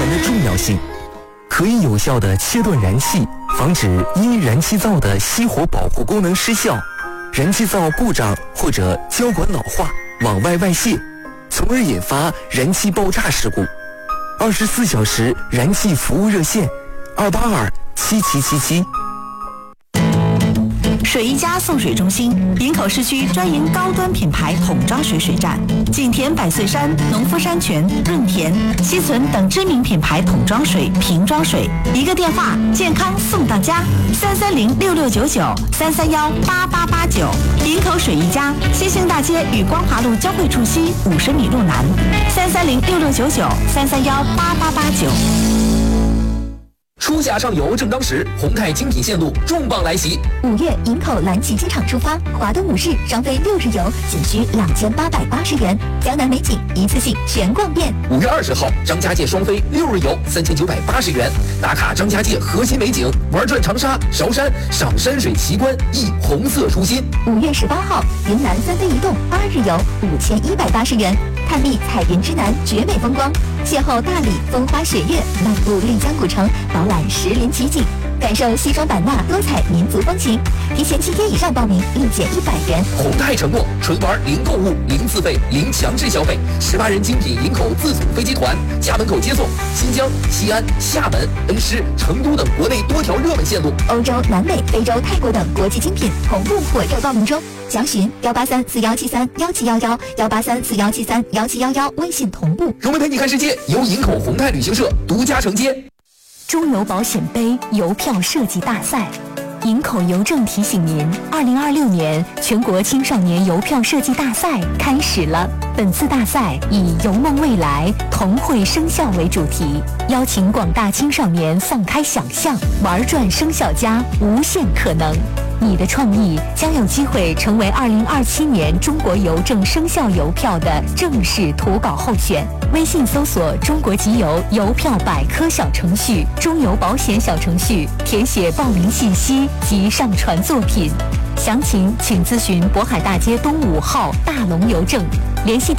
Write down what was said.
的重要性，可以有效地切断燃气，防止因燃气灶的熄火保护功能失效、燃气灶故障或者胶管老化往外外泄，从而引发燃气爆炸事故。24小时燃气服务热线2827777。 水一家送水中心，营口市区专营高端品牌桶装水水站，景田百岁山、农夫山泉、润田、西存等知名品牌桶装水、瓶装水。一个电话，健康送到家，3306699，3318889。营口水一家，西兴大街与光华路交汇处西50米路南，3306699，3318889。 初夏上游正当时，宏泰精品线路重磅来袭。 5月营口蓝旗机场出发，华东5市双飞6日游，仅需2880元，江南美景一次性全逛遍。 5月20号，张家界双飞6日游3980元，打卡张家界核心美景，玩转长沙、韶山，赏山水奇观，忆红色初心。 5月18号，云南三飞一动8日游5180元，探秘彩云之南绝美风光，邂逅大理风花雪月，漫步丽江古城，饱览石林奇景，感受西双版纳多彩民族风情。提前7天以上报名，立减100元。 宏泰承诺纯玩零购物、零自费、零强制消费，18人精品营口自组飞机团，家门口接送，新疆、西安、厦门、恩施、成都等国内多条热门线路， 欧洲、南美、非洲、泰国等国际精品同步火热报名中。详询18341731711，18341731711，微信同步。 荣美陪你看世界，由营口宏泰旅行社独家承接。 中邮保险杯邮票设计大赛，营口邮政提醒您，2026年全国青少年邮票设计大赛开始了。本次大赛以邮梦未来，同绘生肖为主题，邀请广大青少年放开想象，玩转生肖家，无限可能。你的创意将有机会成为2027年中国邮政生肖邮票的正式投稿候选。微信搜索中国集邮邮票百科小程序、中邮保险小程序，填写报名信息及上传作品。详情请咨询渤海大街东5号大龙邮政，联系